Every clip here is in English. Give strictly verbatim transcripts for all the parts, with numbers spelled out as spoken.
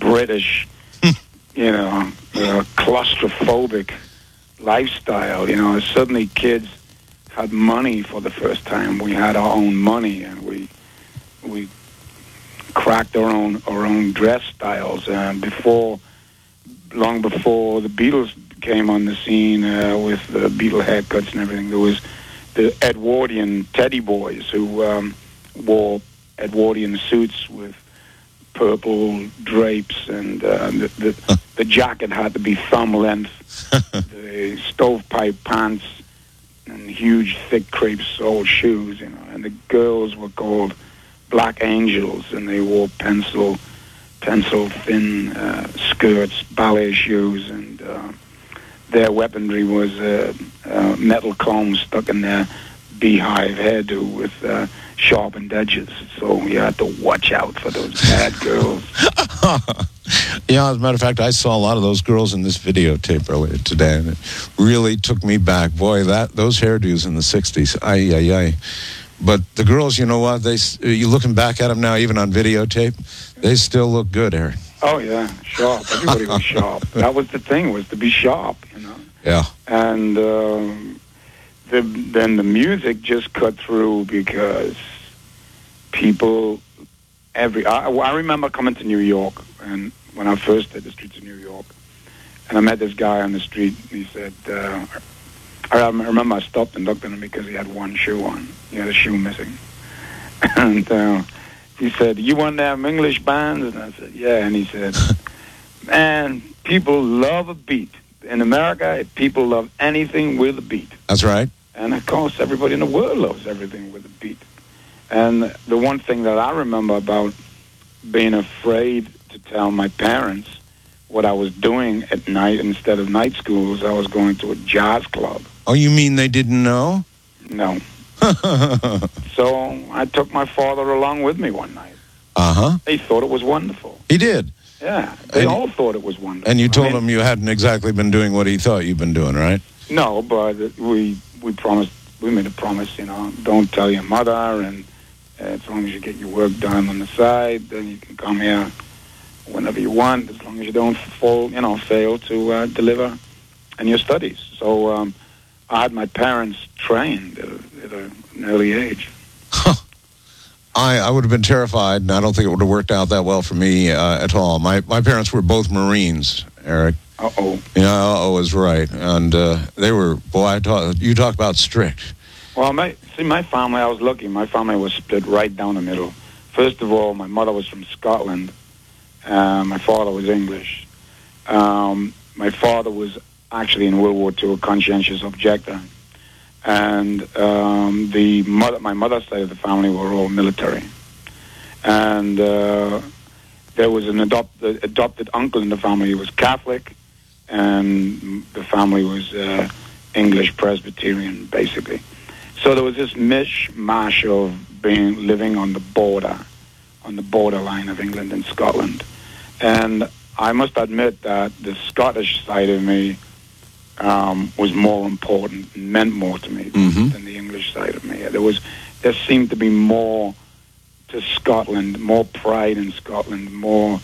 British, you know, uh, claustrophobic lifestyle. You know, suddenly kids had money for the first time. We had our own money, and we we cracked our own our own dress styles. And before, long before the Beatles came on the scene uh, with the Beatle haircuts and everything, there was the Edwardian Teddy Boys who um, wore Edwardian suits with purple drapes, and uh, the, the the jacket had to be thumb length, the stovepipe pants, and huge, thick crepe sole shoes, you know. And the girls were called Black Angels, and they wore pencil, pencil thin uh, skirts, ballet shoes, and uh, their weaponry was uh, uh, metal combs stuck in their beehive hairdo with uh, sharpened edges. So you had to watch out for those bad girls. Yeah, as a matter of fact, I saw a lot of those girls in this videotape earlier today, and it really took me back. Boy, that those hairdos in the sixties, ay, ay, ay. But the girls, you know what, they, you looking back at them now, even on videotape, they still look good, Eric. Oh, yeah, sharp. Everybody was sharp. That was the thing, was to be sharp, you know. Yeah. And um, the, then the music just cut through because people, every, I, I remember coming to New York, and when I first hit the streets of New York, and I met this guy on the street, and he said, uh, I remember I stopped and looked at him because he had one shoe on. He had a shoe missing. And uh, he said, "You want to have English bands?" And I said, "Yeah." And he said, "Man, people love a beat. In America, people love anything with a beat." That's right. And, of course, everybody in the world loves everything with a beat. And the one thing that I remember about being afraid to tell my parents what I was doing at night instead of night schools, I was going to a jazz club. Oh, you mean they didn't know? No. So I took my father along with me one night. Uh-huh. They thought it was wonderful. He did? Yeah, they and all thought it was wonderful. And you told I mean, him you hadn't exactly been doing what he thought you'd been doing, right? No, but we we promised, we made a promise, you know, don't tell your mother, and uh, as long as you get your work done on the side, then you can come here whenever you want, as long as you don't fall, you know, fail to uh, deliver in your studies. So um, I had my parents trained at, a, at a, an early age. Huh. I, I would have been terrified, and I don't think it would have worked out that well for me uh, at all. My my parents were both Marines, Eric. Uh-oh. Yeah, uh-oh is right. And uh, they were, boy, I talk, you talk about strict. Well, my, see, my family, I was lucky. My family was split right down the middle. First of all, my mother was from Scotland. Uh, my father was English. Um, my father was actually in World War Two a conscientious objector. And um, the mother, my mother's side of the family were all military. And uh, there was an adopt, adopted uncle in the family who was Catholic, and the family was uh, English Presbyterian, basically. So there was this mishmash of being living on the border, on the borderline of England and Scotland. And I must admit that the Scottish side of me um, was more important, and meant more to me mm-hmm. than the English side of me. There was, there seemed to be more to Scotland, more pride in Scotland, more,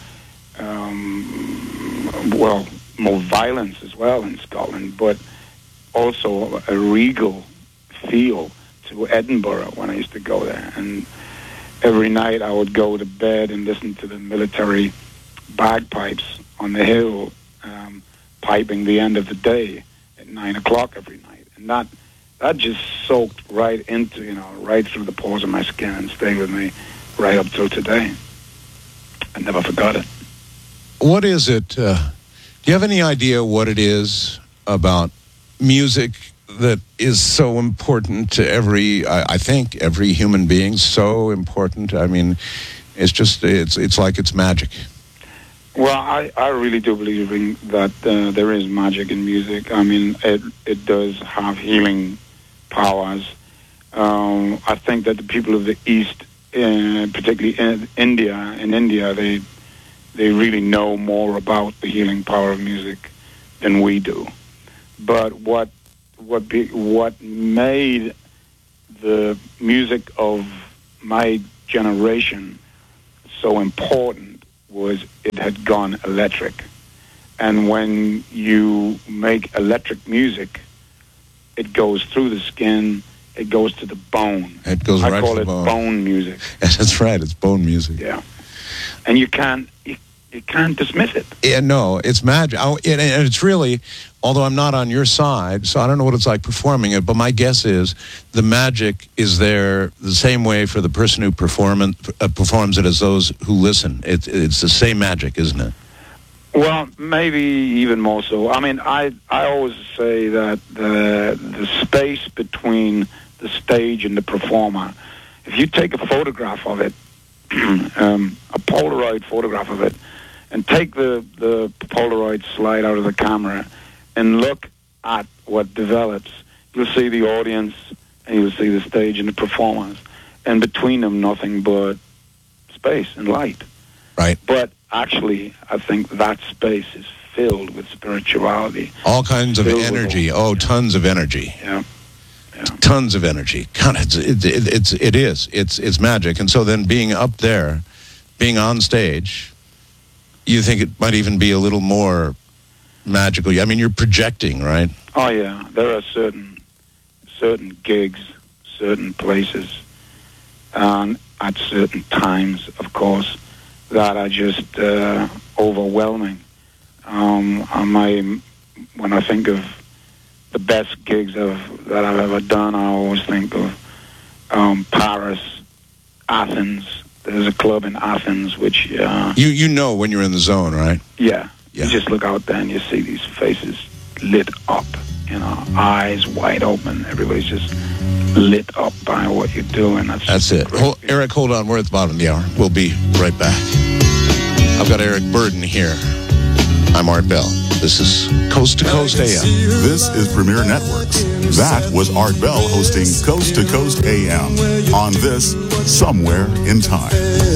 um, well, more violence as well in Scotland, but also a regal feel to Edinburgh when I used to go there. And every night I would go to bed and listen to the military bagpipes on the hill, um, piping the end of the day at nine o'clock every night. And that that just soaked right into, you know, right through the pores of my skin and stayed with me right up till today. I never forgot it. What is it, uh, do you have any idea what it is about music that is so important to every, I, I think, every human being, so important? I mean, it's just, it's it's like it's magic. Well, I, I really do believe in that uh, there is magic in music. I mean, it it does have healing powers. Um, I think that the people of the East, uh, particularly in India, in India, they they really know more about the healing power of music than we do. But what what be, what made the music of my generation so important was it had gone electric. And when you make electric music, it goes through the skin, it goes to the bone. It goes I right call to the it bone. bone music. Yes, that's right. It's bone music. Yeah. And you can't you, you can't dismiss it. Yeah, no, it's magic. Oh, and and it's really, although I'm not on your side, so I don't know what it's like performing it, but my guess is the magic is there the same way for the person who perform it, uh, performs it as those who listen. It, it's the same magic, isn't it? Well, maybe even more so. I mean, I I always say that the the space between the stage and the performer, if you take a photograph of it, um, a Polaroid photograph of it, and take the, the Polaroid slide out of the camera and look at what develops, you'll see the audience and you'll see the stage and the performers, and between them nothing but space and light. Right. But actually, I think that space is filled with spirituality. All kinds of Filled with energy. all- Oh, tons of energy. Yeah. Yeah. Tons of energy. God, it's, it, it, it's it is. It's it's magic. And so then being up there, being on stage, you think it might even be a little more magical. I mean, you're projecting, right? Oh yeah, there are certain certain gigs, certain places, and at certain times, of course, that are just uh, overwhelming. Um, I may, when I think of the best gigs of, that I've ever done, I always think of um, Paris, Athens. There's a club in Athens which, uh, You you know when you're in the zone, right? yeah, Yeah. you just look out there and you see these faces lit up, you know, eyes wide open. Everybody's just lit up by what you're doing. That's, That's it. great. Hold, Eric, hold on. We're at the bottom of the hour. We'll be right back. I've got Eric Burden here. I'm Art Bell. This is Coast to Coast A M. This is Premier Networks. That was Art Bell hosting Coast to Coast A M on this Somewhere in Time.